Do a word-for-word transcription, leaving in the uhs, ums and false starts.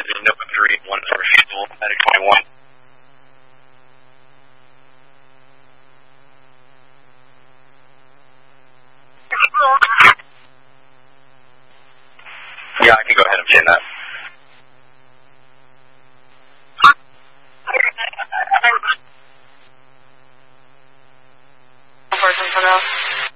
is no three one for fuel at twenty-one. Yeah, I can go ahead and pin that.